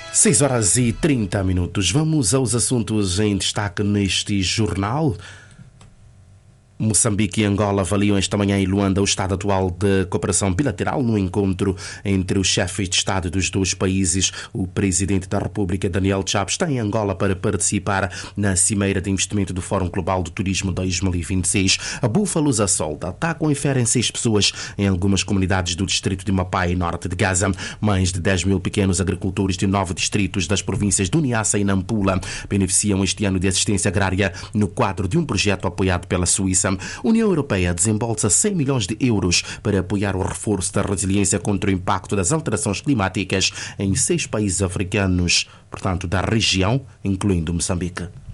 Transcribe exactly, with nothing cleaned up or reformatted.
seis horas e trinta minutos. Vamos aos assuntos em destaque neste jornal. Moçambique e Angola avaliam esta manhã em Luanda o estado atual de cooperação bilateral no encontro entre os chefes de Estado dos dois países. O presidente da República, Daniel Chapo, está em Angola para participar na Cimeira de Investimento do Fórum Global do Turismo dois mil e vinte e seis. A búfalos assolta, atacam e ferem seis pessoas em algumas comunidades do distrito de Mapai, norte de Gaza. Mais de dez mil pequenos agricultores de nove distritos das províncias de Niassa e Nampula beneficiam este ano de assistência agrária no quadro de um projeto apoiado pela Suíça. A União Europeia desembolsa cem milhões de euros para apoiar o reforço da resiliência contra o impacto das alterações climáticas em seis países africanos, portanto, da região, incluindo Moçambique.